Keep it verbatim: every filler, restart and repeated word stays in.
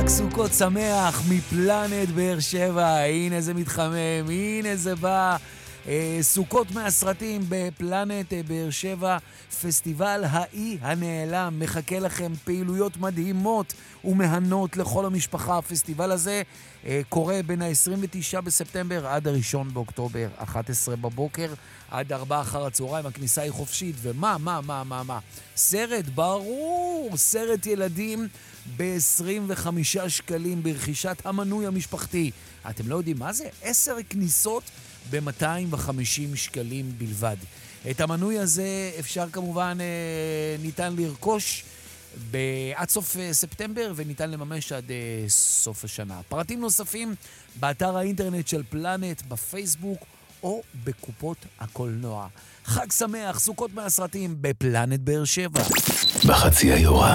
חג סוכות שמח מפלנט באר שבע. הנה זה מתחמם, הנה זה בא. אה, סוכות מהסרטים בפלנט באר שבע. פסטיבל האי הנעלם מחכה לכם, פעילויות מדהימות ומהנות לכל המשפחה. הפסטיבל הזה אה, קורה בין ה-עשרים ותשעה בספטמבר עד ה-ראשון באוקטובר, אחת עשרה בבוקר עד ארבע אחר הצהריים. הכניסה היא חופשית. ומה, מה, מה, מה, מה? סרט, ברור, סרט ילדים ב-עשרים וחמישה שקלים ברכישת המנוי המשפחתי. אתם לא יודעים מה זה? עשר כניסות ב-מאתיים וחמישים שקלים בלבד. את המנוי הזה אפשר כמובן, אה, ניתן לרכוש עד סוף ספטמבר, וניתן לממש עד אה, סוף השנה. פרטים נוספים באתר האינטרנט של פלנט, בפייסבוק או בקופות הקולנוע. חג שמח, סוכות מהסרטים בפלנט באר שבע. בחצי היורה.